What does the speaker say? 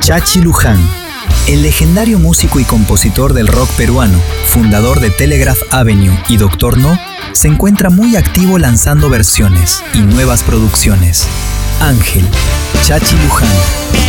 Chachi Luján, el legendario músico y compositor del rock peruano, fundador de Telegraph Avenue y Dr. No, se encuentra muy activo lanzando versiones y nuevas producciones. Ángel, Chachi Luján.